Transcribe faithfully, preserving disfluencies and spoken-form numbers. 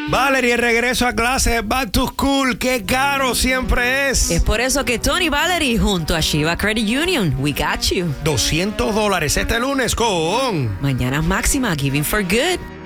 Valerie, regreso a clase, back to school, qué caro siempre es. Es por eso que Tony Valerie junto a Shiva Credit Union, we got you. doscientos dólares este lunes con Mañanas Máxima, Giving for Good.